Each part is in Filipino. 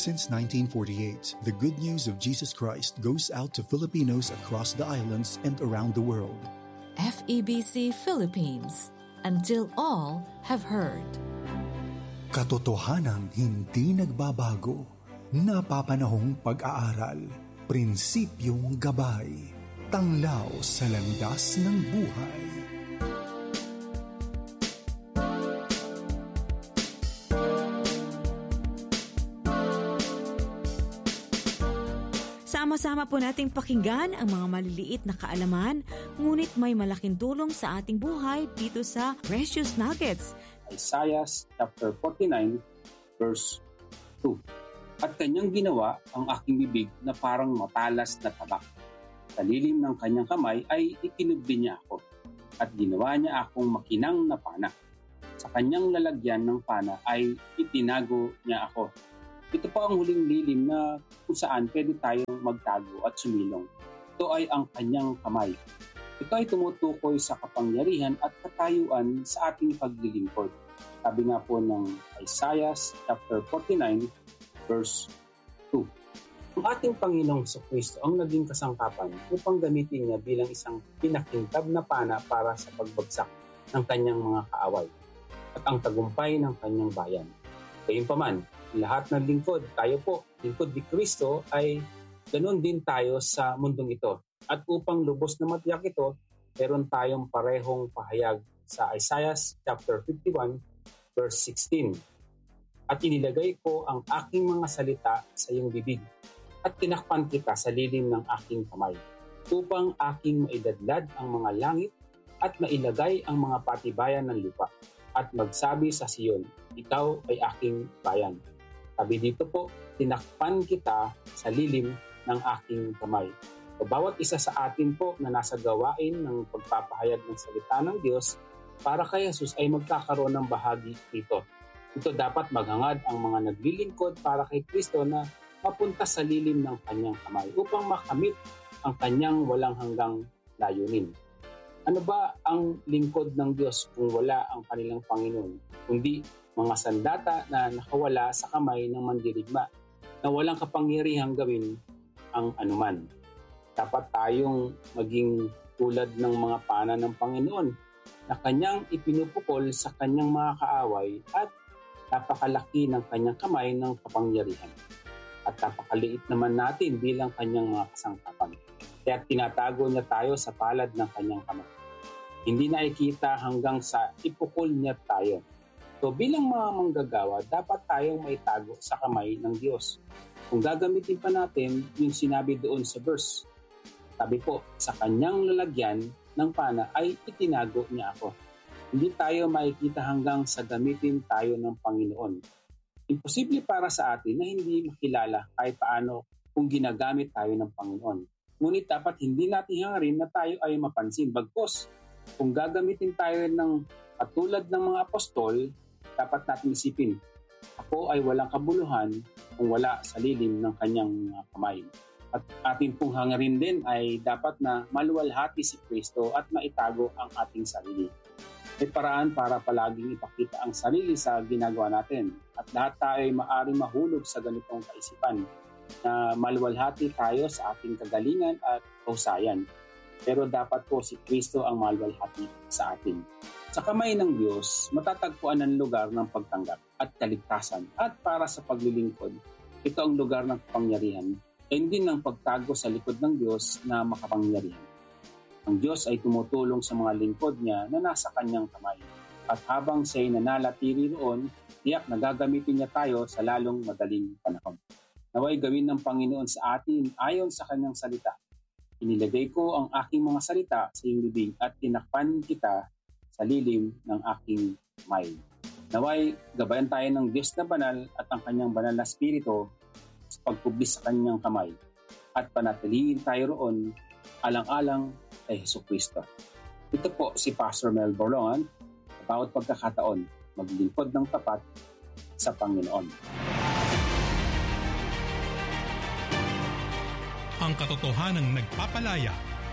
Since 1948, the good news of Jesus Christ goes out to Filipinos across the islands and around the world. FEBC Philippines, until all have heard. Katotohanang hindi nagbabago, napapanahong pag-aaral, prinsipyong gabay, tanglaw sa landas ng buhay. Sama-sama po nating pakinggan ang mga maliliit na kaalaman, ngunit may malaking tulong sa ating buhay dito sa Precious Nuggets. Isaiah chapter 49 verse 2. At kanyang ginawa ang aking bibig na parang matalas na tabak. Sa lilim ng kanyang kamay ay itinubli niya ako. At ginawa niya akong makinang na pana. Sa kanyang lalagyan ng pana ay itinago niya ako. Ito po ang huling lilim na kung saan pwede tayong magtago at sumilong. Ito ay ang kanyang kamay. Ito ay tumutukoy sa kapangyarihan at katayuan sa ating paglilingkod. Sabi nga po ng Isaiah chapter 49 verse 2. Ang ating Panginoong Kristo ang naging kasangkapan upang gamitin niya bilang isang pinakintab na pana para sa pagbagsak ng kanyang mga kaaway at ang tagumpay ng kanyang bayan. Gayunpaman, lahat ng lingkod, tayo po, lingkod ni Kristo, ay ganoon din tayo sa mundong ito. At upang lubos na matiyak ito, meron tayong parehong pahayag sa Isaiah chapter 51 verse 16. At inilagay ko ang aking mga salita sa iyong bibig at tinakpan kita sa lilim ng aking kamay upang aking maidadlad ang mga langit at mailagay ang mga patibayan ng lupa at magsabi sa Sion, ikaw ay aking bayan. Sabi dito po, tinakpan kita sa lilim ng aking kamay. So, bawat isa sa atin po na nasa gawain ng pagpapahayag ng salita ng Diyos para kay Jesus ay magkakaroon ng bahagi dito. Ito dapat maghangad ang mga naglilingkod para kay Kristo na mapunta sa lilim ng kanyang kamay upang makamit ang kanyang walang hanggang layunin. Ano ba ang lingkod ng Diyos kung wala ang kanilang Panginoon? Kundi mga sandata na nakawala sa kamay ng mandirigma na walang kapangyarihang gawin ang anuman. Dapat tayong maging tulad ng mga pana ng Panginoon na kanyang ipinupukol sa kanyang mga kaaway at napakalaki ng kanyang kamay ng kapangyarihan. At napakaliit naman natin bilang kanyang mga kasangkapan. Kaya tinatago niya tayo sa palad ng kanyang kamay. Hindi nakikita hanggang sa ipukol niya tayo. So bilang mga manggagawa, dapat tayong maitago sa kamay ng Diyos. Kung gagamitin pa natin yung sinabi doon sa verse, sabi po, sa kanyang lalagyan ng pana ay itinago niya ako. Hindi tayo makikita hanggang sa gamitin tayo ng Panginoon. Imposible para sa atin na hindi makilala kahit paano kung ginagamit tayo ng Panginoon. Ngunit dapat hindi natin hangarin na tayo ay mapansin. Bagkus, kung gagamitin tayo ng katulad ng mga apostol, dapat natin isipin, ako ay walang kabuluhan kung wala sa lilim ng kanyang kamay. At ating pong hangarin din ay dapat na maluwalhati si Kristo at maitago ang ating sarili. May paraan para palaging ipakita ang sarili sa ginagawa natin. At lahat tayo ay maaaring mahulog sa ganitong kaisipan na maluwalhati tayo sa ating kagalingan at kahusayan. Pero dapat po si Kristo ang maluwalhati sa atin. Sa kamay ng Diyos, matatagpuan ang lugar ng pagtanggap at kaligtasan. At para sa paglilingkod, ito ang lugar ng kapangyarihan at din ng pagtago sa likod ng Diyos na makapangyarihan. Ang Diyos ay tumutulong sa mga lingkod niya na nasa kanyang kamay. At habang siya'y nananatili roon, tiyak na gagamitin niya tayo sa lalong madaling panahon. Naway gawin ng Panginoon sa atin ayon sa kanyang salita. Inilagay ko ang aking mga salita sa iyong bibig at tinakpan kita sa lilim ng aking kamay. Naway, gabayan tayo ng Diyos na banal at ang kanyang banal na spirito sa pagpublis sa kanyang kamay at panatilihin tayo roon alang-alang kay Jesucristo. Ito po si Pastor Mel Borlongan, bawat pagkakataon maglingkod ng tapat sa Panginoon. Ang katotohanang nagpapalaya.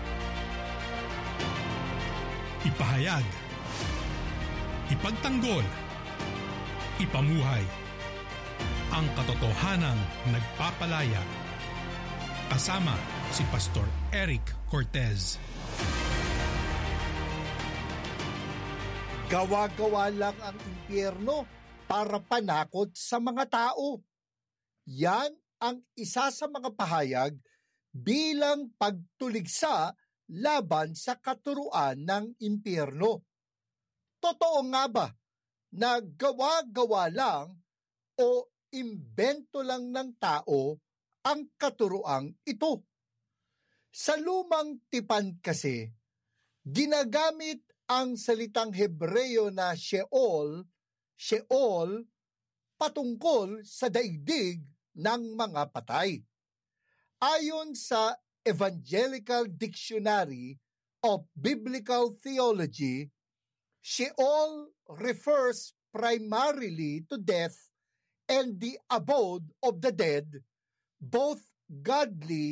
Ipahayag. Ipagtanggol. Ipamuhay. Ang katotohanang nagpapalaya. Kasama si Pastor Eric Cortez. Gawa-gawa lang ang impyerno para panakot sa mga tao. Yan ang isa sa mga pahayag bilang pagtuligsa laban sa katuruan ng impyerno. Totoo nga ba na gawa-gawa lang o imbento lang ng tao ang katuruang ito? Sa lumang tipan kasi, ginagamit ang salitang Hebreo na Sheol patungkol sa daigdig ng mga patay. Ayon sa Evangelical Dictionary of Biblical Theology, Sheol refers primarily to death and the abode of the dead, both godly